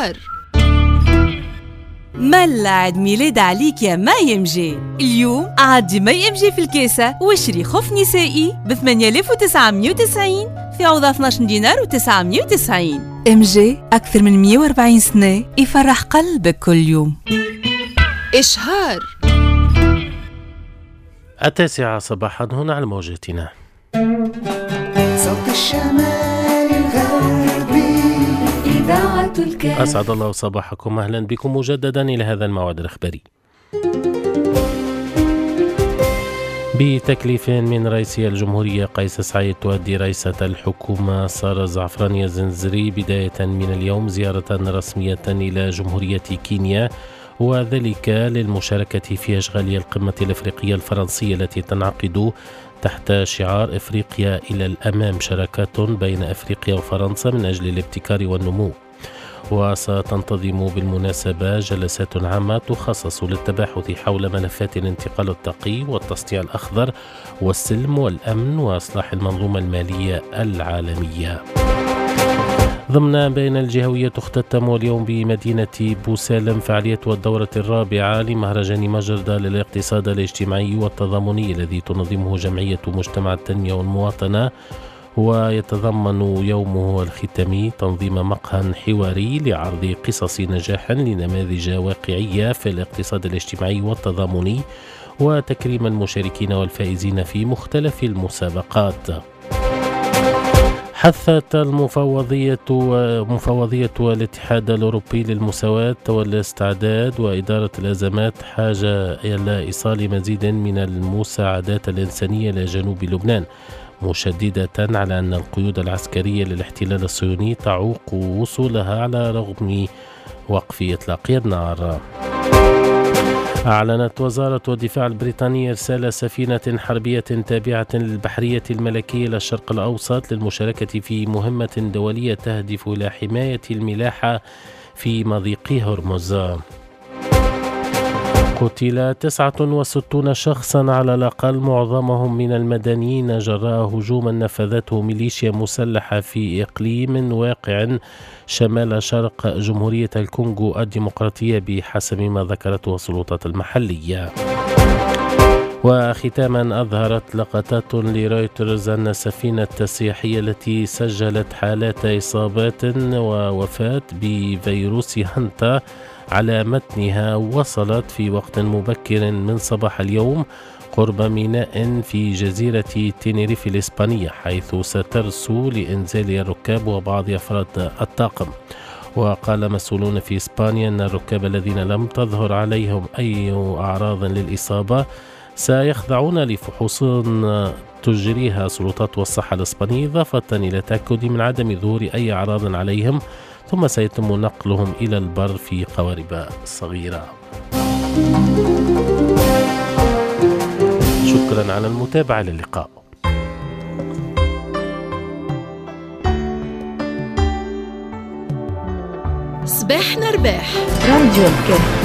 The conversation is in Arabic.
إشهار. ملا عيد ميلاد عليك يا ما يمجي. اليوم عادي ما يمجي في الكيسة واشري خف نسائي ب 8990 في عوض 12 دينار و990. امجي أكثر من 140 سنة يفرح قلبك كل يوم. إشهار. 9 صباحا هنا على موجتنا. صوت الشمال الغربي إذاعة الكهف. أسعد الله صباحكم، أهلا بكم مجددا إلى هذا الموعد الإخباري. بتكليف من رئيس الجمهورية قيس سعيد تؤدي رئيسة الحكومة سارة زعفراني الزنزري بداية من اليوم زيارة رسمية إلى جمهورية كينيا، وذلك للمشاركة في أشغال القمة الأفريقية الفرنسية التي تنعقد تحت شعار إفريقيا إلى الأمام، شراكات بين أفريقيا وفرنسا من أجل الابتكار والنمو. وستنتظم بالمناسبة جلسات عامة تخصص للتباحث حول ملفات الانتقال الطاقي والتصنيع الأخضر والسلم والأمن وإصلاح المنظومة المالية العالمية. ضمن بين الجهوية تختتم اليوم بمدينة بوسالم فعالية الدورة الرابعة لمهرجان مجردة للاقتصاد الاجتماعي والتضامني الذي تنظمه جمعية مجتمع التنمية والمواطنة، ويتضمن يومه الختامي تنظيم مقهى حواري لعرض قصص نجاح لنماذج واقعية في الاقتصاد الاجتماعي والتضامني وتكريم المشاركين والفائزين في مختلف المسابقات. حثت مفوضية الاتحاد الأوروبي للمساواة والاستعداد وإدارة الأزمات حاجة إلى إيصال مزيد من المساعدات الإنسانية لجنوب لبنان، مشددة على أن القيود العسكرية للاحتلال الصهيوني تعوق وصولها على رغم وقف إطلاق النار. أعلنت وزارة الدفاع البريطانية إرسال سفينة حربية تابعة للبحرية الملكية إلى الشرق الأوسط للمشاركة في مهمة دولية تهدف إلى حماية الملاحة في مضيق هرمز. قتل 69 شخصا على الأقل معظمهم من المدنيين جراء هجوم نفذته ميليشيا مسلحة في إقليم واقع شمال شرق جمهورية الكونغو الديمقراطية بحسب ما ذكرته السلطات المحلية. وختاما أظهرت لقطات لرويترز أن السفينة السياحية التي سجلت حالات إصابات ووفاة بفيروس هانتا على متنها وصلت في وقت مبكر من صباح اليوم قرب ميناء في جزيرة تينيريف الإسبانية، حيث سترسو لإنزال الركاب وبعض أفراد الطاقم. وقال مسؤولون في إسبانيا أن الركاب الذين لم تظهر عليهم أي أعراض للإصابة سيخضعون لفحوص تجريها سلطات الصحة الإسبانية، إضافة إلى التأكد من عدم ظهور أي أعراض عليهم، ثم سيتم نقلهم إلى البر في قوارب صغيرة. شكرا على المتابعة، للقاء. صباحنا رباح. راديو الكهف.